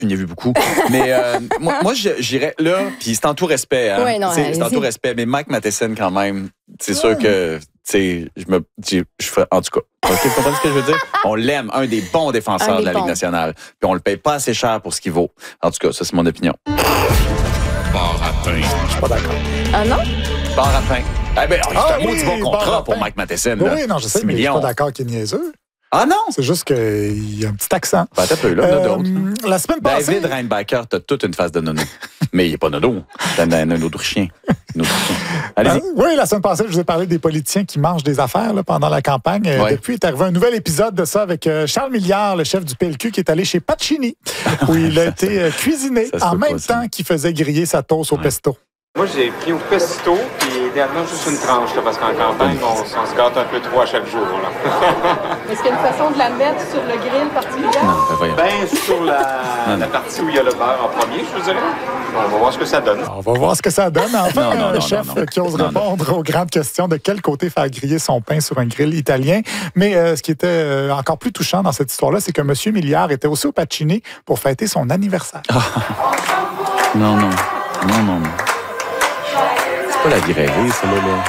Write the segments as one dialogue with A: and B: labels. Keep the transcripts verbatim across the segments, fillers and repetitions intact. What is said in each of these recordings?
A: Il y a vu beaucoup. Mais euh, moi, moi j'irais là, puis c'est en tout respect. Hein.
B: Ouais, non,
A: c'est, c'est en tout respect. Mais Mike Matheson, quand même, c'est sûr que, tu sais, je me. Je, je fais, en tout cas, OK, vous comprenez ce que je veux dire? On l'aime, un des bons défenseurs de la Ligue nationale. Puis on le paye pas assez cher pour ce qu'il vaut. En tout cas, ça, c'est mon opinion.
C: Bar à pain.
D: Je suis pas d'accord.
B: Ah non?
A: Bar à pain. Eh bien, c'est
D: ah,
A: un mot
D: oui,
A: du bon contrat pour Mike Matheson.
D: Oui,
A: là.
D: oui, non, je sais, mais je suis pas d'accord qu'il est niaiseux.
A: Ah non?
D: C'est juste qu'il y a un petit accent.
A: Ben, t'as peu, là, il y en a d'autres.
D: Euh, la semaine passée...
A: David Reinbacher, t'as toute une face de nono. Mais il n'est pas nono. C'est un, un autrichien. Un autrichien. Allez-y.
D: Euh, oui, la semaine passée, je vous ai parlé des politiciens qui mangent des affaires là, pendant la campagne.
A: Ouais.
D: Depuis, est arrivé un nouvel épisode de ça avec euh, Charles Milliard, le chef du P L Q, qui est allé chez Pacini, où il a été euh, cuisiné en même pas, temps qu'il faisait griller sa toast au ouais. pesto.
E: Moi, j'ai pris au pesto, puis idéalement juste une tranche, là, parce qu'en campagne, on, on se gâte un peu trop à chaque jour. Là.
F: Est-ce qu'il y a une façon de la mettre sur le grill particulière?
A: Non, ben,
E: ben sur la, la partie où il y a le beurre en premier, je vous dirais. On va voir ce que ça donne.
D: On va voir ce que ça donne. Enfin,
A: non, non,
D: le
A: non,
D: chef
A: non, non.
D: qui ose
A: non,
D: répondre
A: non.
D: aux grandes questions de quel côté faire griller son pain sur un grill italien. Mais euh, ce qui était euh, encore plus touchant dans cette histoire-là, c'est que M. Milliard était aussi au Pacini pour fêter son anniversaire.
A: Ah. Non, non. Non, non, non. C'est pas la vie rêvée, ça, là. là.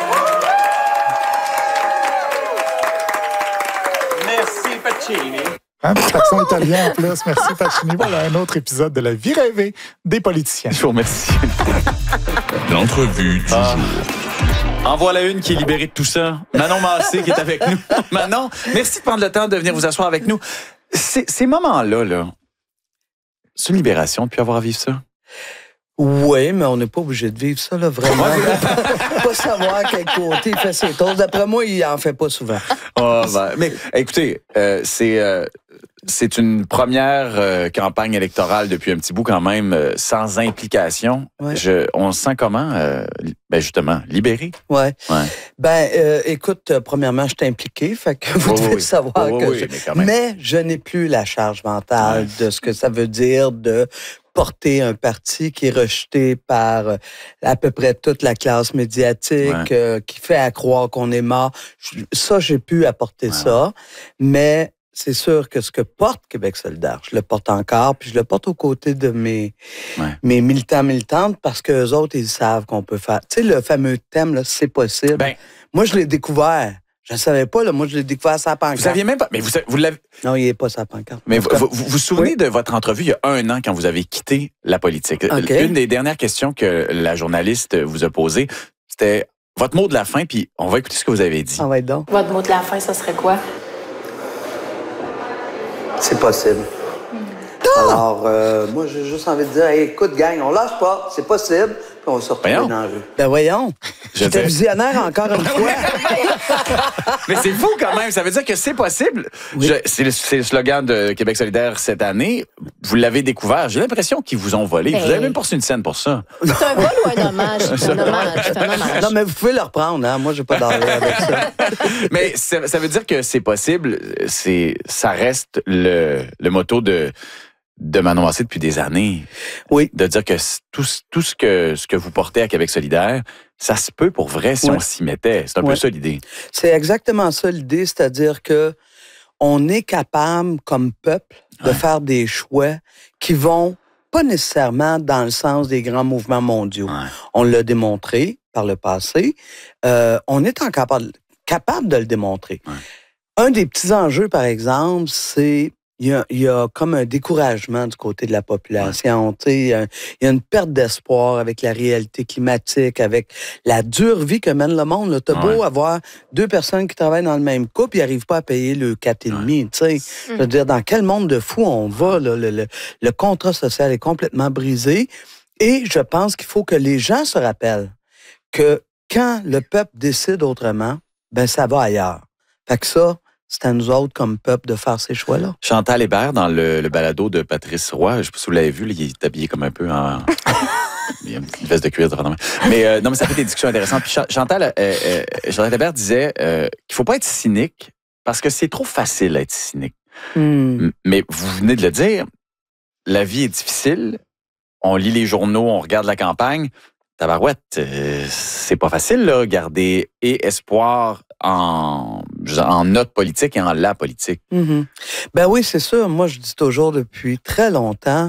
E: Merci, Pacini.
D: Un petit accent italien en plus. Merci, Pacini. Voilà un autre épisode de la vie rêvée des politiciens.
A: Je vous remercie.
C: L'entrevue du
A: ah.
C: jour.
A: En voilà une qui est libérée de tout ça. Manon Massé qui est avec nous. Manon, merci de prendre le temps de venir vous asseoir avec nous. Ces, ces moments-là, là, c'est une libération de plus avoir à vivre ça?
G: Oui, mais on n'est pas obligé de vivre ça, là, vraiment. Pas savoir à quel côté il fait ses toasts. D'après moi, il en fait pas souvent.
A: Oh, ben, mais écoutez, euh, c'est euh, c'est une première euh, campagne électorale depuis un petit bout quand même, euh, sans implication.
G: Ouais.
A: Je, on se sent comment, euh, ben justement, libéré?
G: Oui.
A: Ouais.
G: Ben, euh, écoute, euh, premièrement, je t'ai impliqué, fait que vous
A: oui,
G: devez
A: oui.
G: savoir
A: oui,
G: que
A: oui,
G: je...
A: mais, quand même.
G: mais je n'ai plus la charge mentale ouais. de ce que ça veut dire de porter un parti qui est rejeté par euh, à peu près toute la classe médiatique, ouais. euh, qui fait à croire qu'on est mort. Je, ça, j'ai pu apporter ouais. ça, mais c'est sûr que ce que porte Québec solidaire, je le porte encore, puis je le porte aux côtés de mes, ouais. mes militants, militantes, parce qu'eux autres, ils savent qu'on peut faire. Tu sais, le fameux thème, là, c'est possible. Ben, moi, je l'ai découvert. Je ne savais pas, là. Moi, je l'ai découvert à sa pancarte.
A: Vous saviez même pas. Mais vous, vous l'avez.
G: Non, il n'est pas sa pancarte.
A: Mais vous vous, vous vous souvenez oui. de votre entrevue il y a un an quand vous avez quitté la politique. Okay. Une des dernières questions que la journaliste vous a posées, c'était votre mot de la fin, puis on va écouter ce que vous avez dit.
G: Ah ouais, donc.
F: Votre mot de la fin, ça serait quoi?
G: C'est possible. Ah! Alors, euh, moi, j'ai juste envie de dire, hey, écoute, gang, on lâche pas, c'est possible. Puis on va se retrouver dans la rue. Ben voyons. J'étais visionnaire encore une fois.
A: Mais c'est fou quand même. Ça veut dire que c'est possible. Oui. Je, c'est, le, c'est le slogan de Québec solidaire cette année. Vous l'avez découvert. J'ai l'impression qu'ils vous ont volé. Hey. Vous avez même pas reçu une scène pour ça.
B: C'est un vol ou un hommage? C'est un hommage. C'est un hommage.
G: Non, mais vous pouvez le reprendre. Hein? Moi, j'ai pas d'envie avec ça.
A: Mais ça, ça veut dire que c'est possible. C'est, ça reste le, le motto de... de Manon Massé depuis des années.
G: Oui.
A: De dire que tout, tout ce que ce que vous portez à Québec solidaire, ça se peut pour vrai si oui. on s'y mettait. C'est un oui. peu ça l'idée.
G: C'est exactement ça l'idée, c'est-à-dire que on est capable, comme peuple, de ouais. faire des choix qui vont pas nécessairement dans le sens des grands mouvements mondiaux. Ouais. On l'a démontré par le passé. Euh, on est encore capable, capable de le démontrer. Ouais. Un des petits enjeux, par exemple, c'est Il y, a, il y a comme un découragement du côté de la population. Ouais. Il, y a, il y a une perte d'espoir avec la réalité climatique, avec la dure vie que mène le monde. Tu as beau ouais. avoir deux personnes qui travaillent dans le même couple, ils n'arrivent pas à payer le quatre virgule cinq. Ouais. Je veux dire, dans quel monde de fou on va? Là, le, le, le contrat social est complètement brisé. Et je pense qu'il faut que les gens se rappellent que quand le peuple décide autrement, ben ça va ailleurs. Fait que ça... c'est à nous autres, comme peuple, de faire ces choix-là.
A: Chantal Hébert, dans le, le balado de Patrice Roy, je ne sais pas si vous l'avez vu, là, il est habillé comme un peu en... il y a une petite veste de cuir. Mais euh, non, mais ça fait des discussions intéressantes. Puis Chantal, euh, euh, Chantal Hébert disait euh, qu'il ne faut pas être cynique parce que c'est trop facile d'être cynique. Mm. Mais vous venez de le dire, la vie est difficile. On lit les journaux, on regarde la campagne. Tabarouette, euh, c'est pas facile, là, garder et espoir en, en notre politique et en la politique.
G: Mm-hmm. Ben oui, c'est sûr. Moi, je dis toujours depuis très longtemps,